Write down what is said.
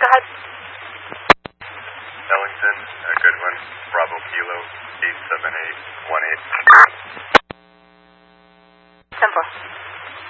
Go ahead. Ellington, Goodwin, Bravo Kilo, 87818. 10-4.